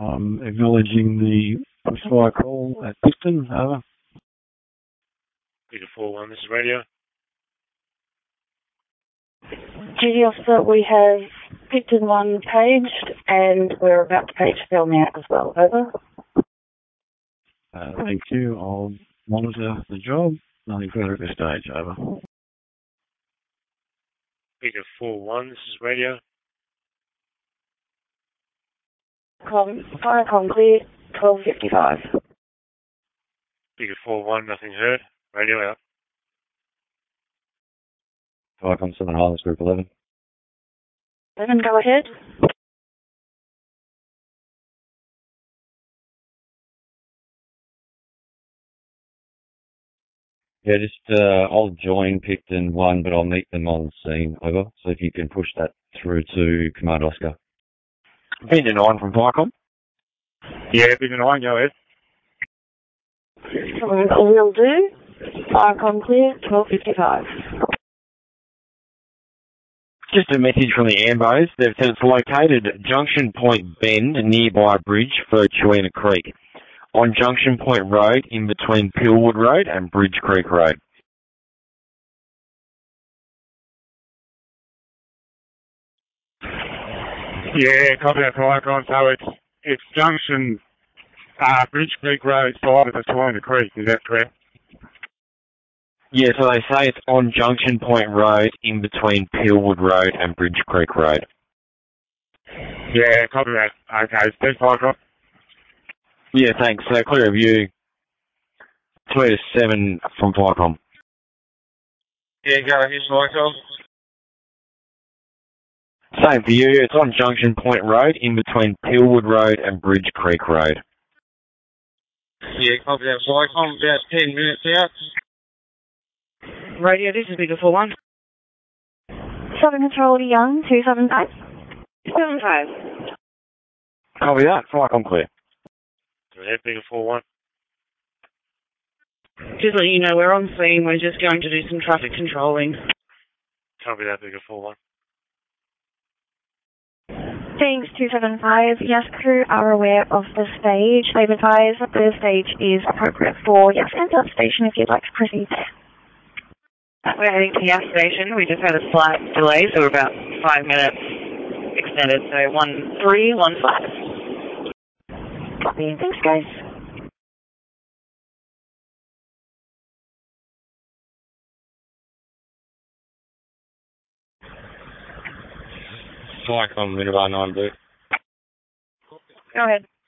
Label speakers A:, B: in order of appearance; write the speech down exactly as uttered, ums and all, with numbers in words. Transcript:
A: I'm acknowledging the bushfire call at Picton. Over.
B: Peter four one, this is radio.
C: Duty officer, we have Picton one paged, and we're about to page Phil now as well. Over.
A: Uh, thank you. I'll monitor the job. Nothing further at this stage. Over.
B: Peter four one, this is radio.
C: Com, fire com clear, twelve fifty-five.
B: Peter four one, nothing heard. Radio out.
D: Viacom Southern Highlands Group eleven.
C: eleven, go ahead.
D: Yeah, just, uh, I'll join Picton one, but I'll meet them on scene. Over. So if you can push that through to Command Oscar.
E: Peter nine from Viacom.
B: Yeah, Peter nine, go ahead.
C: Will do. Fire com clear, twelve fifty-five.
E: Just a message from the Ambos. They've said it's located at Junction Point Bend, a nearby bridge for Chewina Creek, on Junction Point Road in between Pillwood Road and Bridge Creek Road.
B: Yeah, copy that, Viacom. So it's, it's Junction, uh, Bridge Creek Road, side of the Chewina Creek, is that correct?
E: Yeah, so they say it's on Junction Point Road in between Pillwood Road and Bridge Creek Road.
B: Yeah, copy that. Okay, thanks, Viacom.
E: Yeah, thanks. So clear of you. Two to seven from Viacom.
B: Yeah, go ahead, Viacom.
E: Same for you. It's on Junction Point Road in between Pillwood Road and Bridge Creek Road.
B: Yeah, copy that, Viacom. About ten minutes out.
C: Radio, this is Peter four one. Southern Control Young, two seven five. seven five.
E: Copy that. Viacom clear.
B: Go ahead, Peter four one.
C: Just let you know, we're on scene. We're just going to do some traffic controlling.
B: Copy that, Peter four one.
F: Thanks, two seven five. Yes, crew are aware of the stage. They've advised that the stage is appropriate for Yes and station if you'd like to proceed.
C: We're heading to Yes Station. We just had a slight delay, so we're about five minutes extended. So one three, one five.
F: Copy. Thanks, guys.
B: Viacom, Minibar nine Blue.
C: Go ahead.